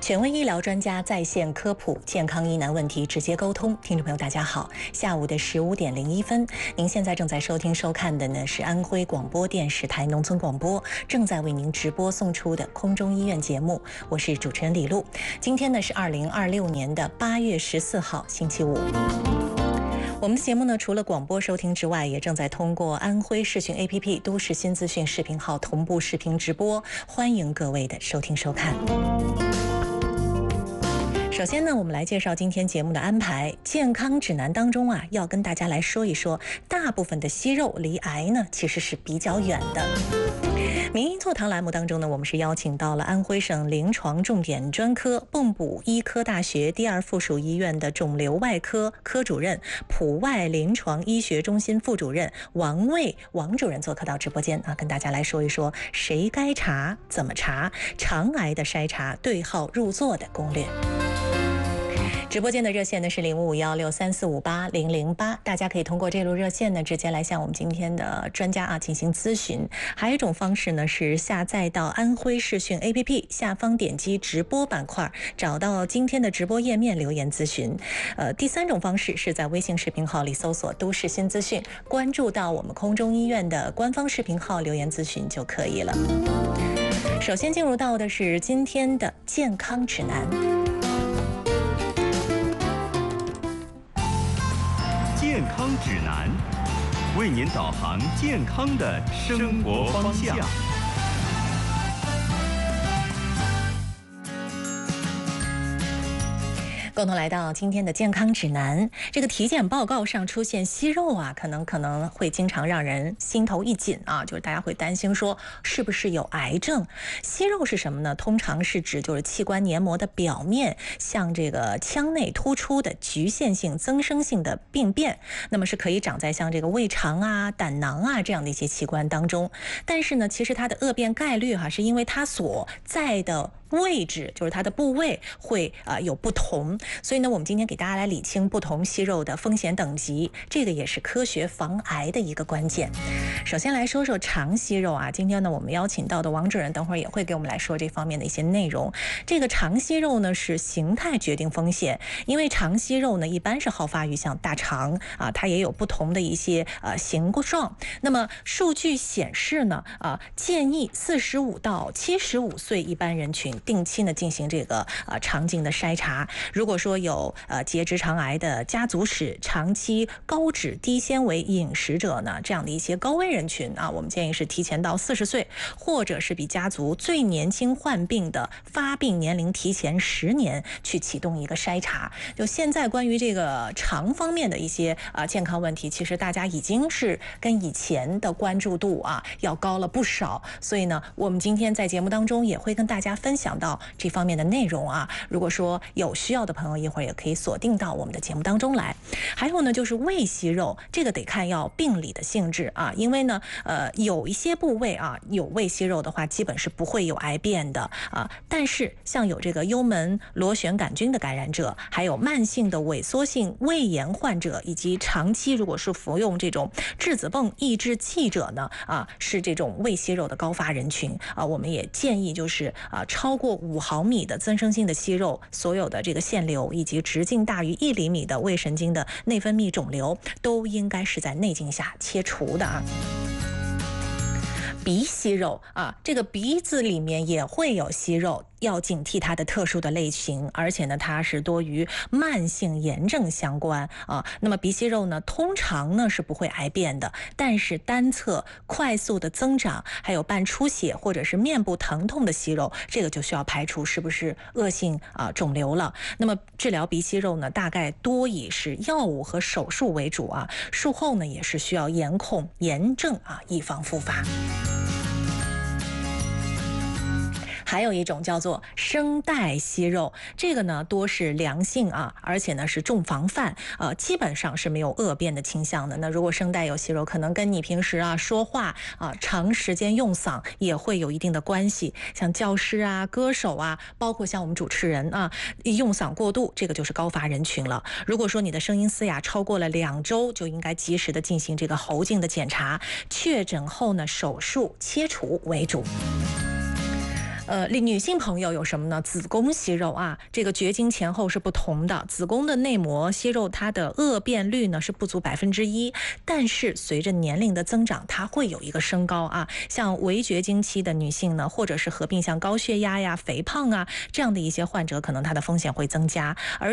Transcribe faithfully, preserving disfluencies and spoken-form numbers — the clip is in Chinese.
权威医疗专家在线科普健康疑难问题直接沟通。听众朋友大家好，下午的十五点零一分，您现在正在收听收看的呢是安徽广播电视台农村广播正在为您直播送出的空中医院节目，我是主持人李璐。今天呢是二零二六年的八月十四号星期五。我们的节目呢，除了广播收听之外，也正在通过安徽视讯 A P P 都市新资讯视频号同步视频直播，欢迎各位的收听收看。首先呢，我们来介绍今天节目的安排。健康指南当中啊，要跟大家来说一说，大部分的息肉离癌呢其实是比较远的。名医座谈栏目当中呢，我们是邀请到了安徽省临床重点专科蚌埠医科大学第二附属医院的肿瘤外科科主任、普外临床医学中心副主任王卫王主任做客到直播间啊，跟大家来说一说谁该查、怎么查、肠癌的筛查对号入座的攻略。直播间的热线呢是零五五幺六三四五八零零八，大家可以通过这路热线呢直接来向我们今天的专家啊进行咨询。还有一种方式呢是下载到安徽视讯 A P P 下方点击直播板块，找到今天的直播页面留言咨询。呃，第三种方式是在微信视频号里搜索都市新资讯，关注到我们空中医院的官方视频号留言咨询就可以了。首先进入到的是今天的健康指南。 健康指南，为您导航健康的生活方向。 共同来到今天的健康指南。这个体检报告上出现息肉啊，可能可能会经常让人心头一紧啊，就是大家会担心说是不是有癌症。息肉是什么呢？通常是指就是器官黏膜的表面向这个腔内突出的局限性增生性的病变，那么是可以长在像这个胃肠啊、胆囊啊这样的一些器官当中。但是呢，其实它的恶变概率哈、啊，是因为它所在的位置，就是它的部位会啊、呃、有不同，所以呢，我们今天给大家来理清不同息肉的风险等级，这个也是科学防癌的一个关键。首先来说说肠息肉啊，今天呢我们邀请到的王主任等会儿也会给我们来说这方面的一些内容。这个肠息肉呢是形态决定风险，因为肠息肉呢一般是好发于像大肠啊，它也有不同的一些呃形状。那么数据显示呢啊，建议四十五到七十五岁一般人群定期呢进行这个呃肠镜的筛查。如果说有呃结直肠癌的家族史、长期高脂低纤维饮食者呢，这样的一些高危人群啊，我们建议是提前到四十岁，或者是比家族最年轻患病的发病年龄提前十年去启动一个筛查。就现在关于这个肠方面的一些啊、呃、健康问题，其实大家已经是跟以前的关注度啊要高了不少。所以呢，我们今天在节目当中也会跟大家分享到这方面的内容啊。如果说有需要的朋友，一会儿也可以锁定到我们的节目当中来。还有呢，就是胃息肉，这个得看要病理的性质啊，因为呢，呃，有一些部位啊有胃息肉的话，基本是不会有癌变的啊。但是像有这个幽门螺旋杆菌的感染者，还有慢性的萎缩性胃炎患者，以及长期如果是服用这种质子泵抑制剂者呢，啊，是这种胃息肉的高发人群啊。我们也建议就是啊，超过五毫米的增生性的息肉，所有的这个腺瘤以及直径大于一厘米的胃神经的内分泌肿瘤，都应该是在内镜下切除的啊。鼻息肉啊，这个鼻子里面也会有息肉，要警惕它的特殊的类型，而且呢，它是多与慢性炎症相关啊。那么鼻息肉呢，通常呢是不会癌变的，但是单侧快速的增长，还有伴出血或者是面部疼痛的息肉，这个就需要排除是不是恶性啊肿瘤了。那么治疗鼻息肉呢，大概多以是药物和手术为主啊，术后呢也是需要严控炎症啊，以防复发。还有一种叫做声带息肉，这个呢多是良性啊，而且呢是重防范，呃，基本上是没有恶变的倾向的。那如果声带有息肉，可能跟你平时啊说话啊长时间用嗓也会有一定的关系。像教师啊、歌手啊，包括像我们主持人啊，用嗓过度，这个就是高发人群了。如果说你的声音嘶哑超过了两周，就应该及时的进行这个喉镜的检查，确诊后呢手术切除为主。 呃，女性朋友有什么呢？子宫息肉啊，这个绝经前后是不同的。子宫的内膜息肉，它的恶变率呢是不足百分之一，但是随着年龄的增长，它会有一个升高啊。像围绝经期的女性呢，或者是合并像高血压呀、肥胖啊这样的一些患者，可能它的风险会增加。而